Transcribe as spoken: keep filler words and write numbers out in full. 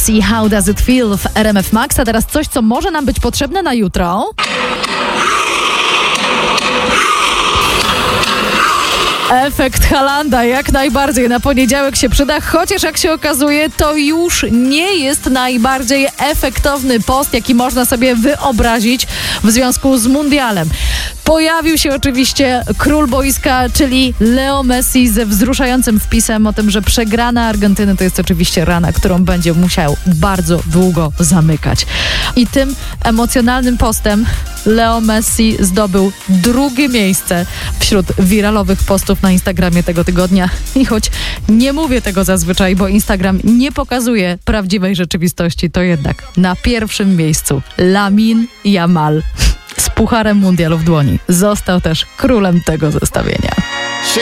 Messi, How Does It Feel w R M F Max. A teraz coś, co może nam być potrzebne na jutro. Efekt Haalanda jak najbardziej na poniedziałek się przyda, chociaż jak się okazuje, to już nie jest najbardziej efektowny post, jaki można sobie wyobrazić w związku z mundialem. Pojawił się oczywiście król boiska, czyli Leo Messi ze wzruszającym wpisem o tym, że przegrana Argentyny to jest oczywiście rana, którą będzie musiał bardzo długo zamykać. I tym emocjonalnym postem Leo Messi zdobył drugie miejsce wśród wiralowych postów na Instagramie tego tygodnia. I choć nie mówię tego zazwyczaj, bo Instagram nie pokazuje prawdziwej rzeczywistości, to jednak na pierwszym miejscu Lamine Yamal z pucharem mundialu w dłoni został też królem tego zestawienia.